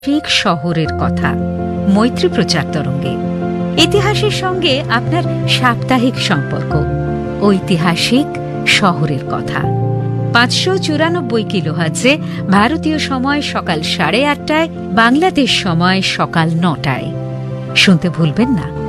ঠিক শহরের কথা মৈত্রী প্রচার তরঙ্গে ইতিহাসের সঙ্গে আপনার সাপ্তাহিক সম্পর্ক ঐতিহাসিক শহরের কথা 594 কিলোহার্টজে ভারতীয় সময় সকাল 8:30টায়, বাংলাদেশ সময় সকাল 9টায়। শুনতে ভুলবেন না।